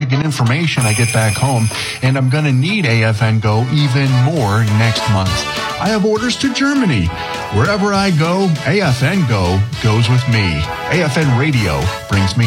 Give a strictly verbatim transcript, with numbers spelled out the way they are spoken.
significant information I get back home, and I'm going to need A F N Go even more next month. I have orders to Germany. Wherever I go, A F N Go goes with me. A F N Radio brings me